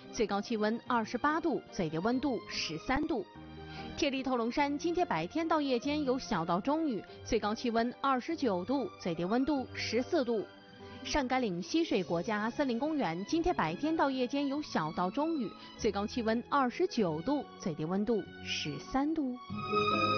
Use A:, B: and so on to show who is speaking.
A: 最高气温28度，最低温度13度。铁力头龙山今天白天到夜间有小到中雨，最高气温29度，最低温度14度。上甘岭溪水国家森林公园今天白天到夜间有小到中雨，最高气温29度，最低温度13度。